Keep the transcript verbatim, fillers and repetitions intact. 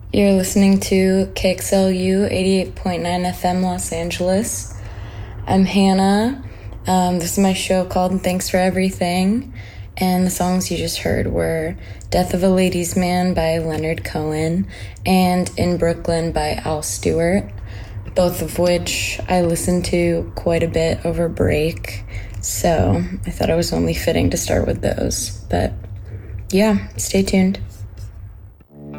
You're listening to K X L U eighty-eight point nine F M Los Angeles. I'm Hannah. Um, this is my show called Thanks for Everything. And the songs you just heard were Death of a Ladies' Man by Leonard Cohen and In Brooklyn by Al Stewart, both of which I listened to quite a bit over break. So I thought it was only fitting to start with those. But yeah, stay tuned.